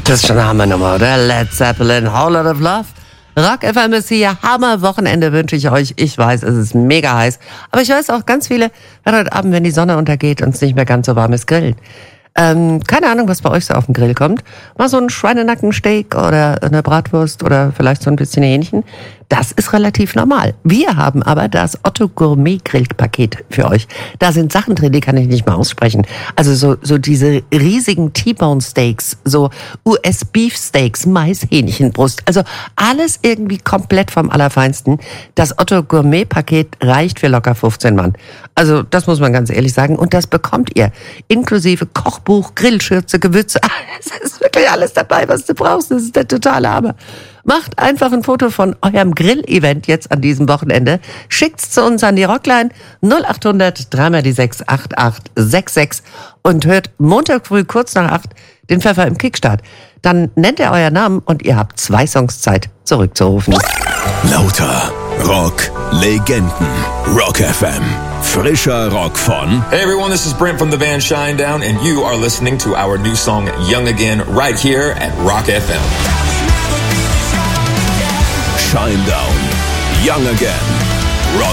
Das ist schon eine Hammernummer, oder? Led Zeppelin, Whole Lot of Love. Rock FM ist hier, Hammer-Wochenende wünsche ich euch. Ich weiß, es ist mega heiß. Aber ich weiß auch, ganz viele werden heute Abend, wenn die Sonne untergeht und es nicht mehr ganz so warm ist, grillen. Keine Ahnung, was bei euch so auf den Grill kommt. Mal so ein Schweinenackensteak oder eine Bratwurst oder vielleicht so ein bisschen Hähnchen. Das ist relativ normal. Wir haben aber das Otto Gourmet Grillpaket für euch. Da sind Sachen drin, die kann ich nicht mal aussprechen. Also so diese riesigen T-Bone Steaks, so US Beef Steaks, Mais, Hähnchenbrust. Also alles irgendwie komplett vom Allerfeinsten. Das Otto Gourmet Paket reicht für locker 15 Mann. Also das muss man ganz ehrlich sagen. Und das bekommt ihr inklusive Kochbuch, Grillschürze, Gewürze. Es ist wirklich alles dabei, was du brauchst. Das ist der totale Hammer. Macht einfach ein Foto von eurem Grill-Event jetzt an diesem Wochenende. Schickt's zu uns an die Rockline 0800 3x6 8866 und hört Montag früh kurz nach 8 den Pfeffer im Kickstart. Dann nennt ihr euren Namen und ihr habt 2 Songs Zeit, zurückzurufen. Lauter Rock Legenden. Rock FM. Frischer Rock von... Hey everyone, this is Brent from the band Shinedown and you are listening to our new song Young Again right here at Rock FM. Shinedown. Young Again.